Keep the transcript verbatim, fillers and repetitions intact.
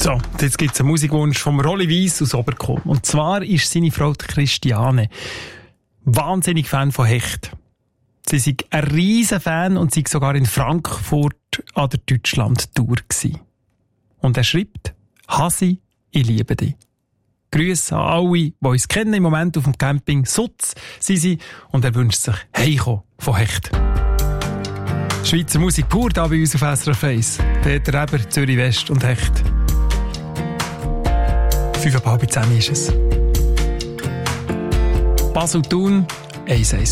So, jetzt gibt es einen Musikwunsch vom Rolli Weiss aus Oberkomm. Und zwar ist seine Frau die Christiane wahnsinnig Fan von Hecht. Sie ist ein riesen Fan und sie war sogar in Frankfurt an der Deutschland-Tour gewesen. Und er schreibt: Hasi, ich liebe dich. Grüße an alle, die uns kennen im Moment auf dem Camping Sutz sind sie, und er wünscht sich Heiko von Hecht. Schweizer Musik pur da bei uns auf S R F eins. Peter Eber, Zürich West und Hecht. Fünf ab halb zehn ist es. Basel Thun, eins eins.